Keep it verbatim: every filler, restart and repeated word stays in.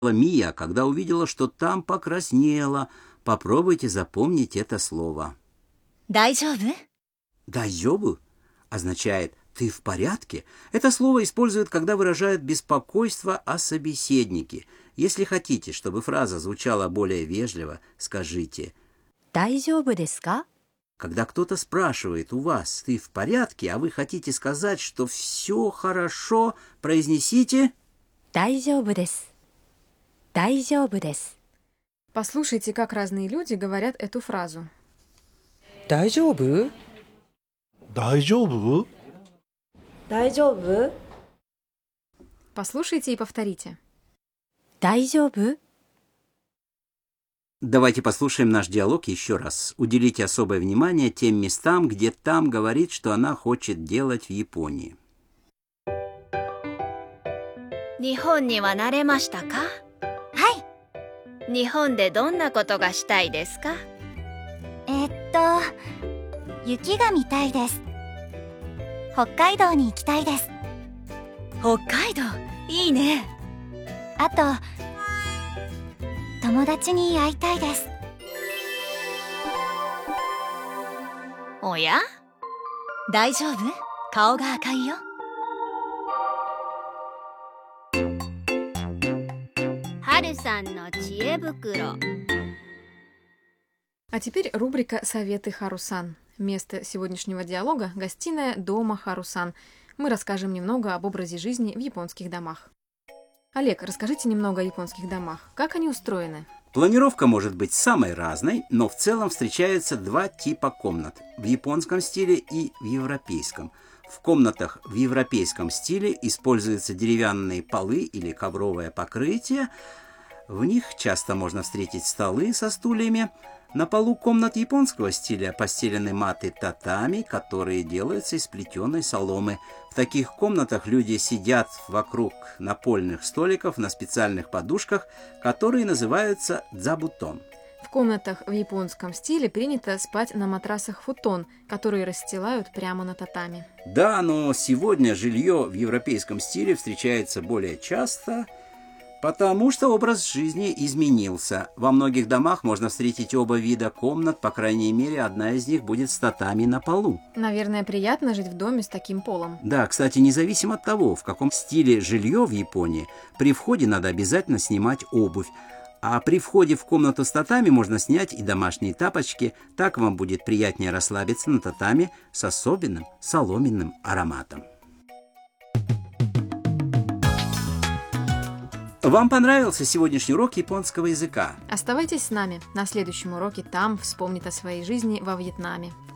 Мия, когда увидела, что там покраснела. Попробуйте запомнить это слово. 大丈夫? «Дайёбу» означает «ты в порядке». Это слово используют, когда выражают беспокойство о собеседнике. Если хотите, чтобы фраза звучала более вежливо, скажите 大丈夫ですか? Когда кто-то спрашивает у вас «ты в порядке», а вы хотите сказать, что все хорошо, произнесите 大丈夫です。大丈夫です。 Послушайте, как разные люди говорят эту фразу. 大丈夫? 大丈夫? 大丈夫? Послушайте и повторите. 大丈夫? Давайте послушаем наш диалог еще раз. Уделите особое внимание тем местам, где там говорит, что она хочет делать в Японии. 日本には慣れましたか？ はい。 日本でどんなことがしたいですか？ えっと、雪が見たいです。北海道に行きたいです。 北海道、いいね。 あと、友達に会いたいです。 おや？ 大丈夫？顔が赤いよ。 春さんの知恵袋。 А теперь рубрика «Советы Харусан». Место сегодняшнего диалога – гостиная дома Харусан. Мы расскажем немного об образе жизни в японских домах. Олег, расскажите немного о японских домах. Как они устроены? Планировка может быть самой разной, но в целом встречаются два типа комнат – в японском стиле и в европейском. В комнатах в европейском стиле используются деревянные полы или ковровое покрытие. В них часто можно встретить столы со стульями. На полу комнат японского стиля постелены маты татами, которые делаются из плетеной соломы. В таких комнатах люди сидят вокруг напольных столиков на специальных подушках, которые называются дзабутон. В комнатах в японском стиле принято спать на матрасах футон, которые расстилают прямо на татами. Да, но сегодня жилье в европейском стиле встречается более часто, потому что образ жизни изменился. Во многих домах можно встретить оба вида комнат, по крайней мере, одна из них будет с татами на полу. Наверное, приятно жить в доме с таким полом. Да, кстати, независимо от того, в каком стиле жилье в Японии, при входе надо обязательно снимать обувь. А при входе в комнату с татами можно снять и домашние тапочки. Так вам будет приятнее расслабиться на татами с особенным соломенным ароматом. Вам понравился сегодняшний урок японского языка? Оставайтесь с нами. На следующем уроке Там вспомнит о своей жизни во Вьетнаме.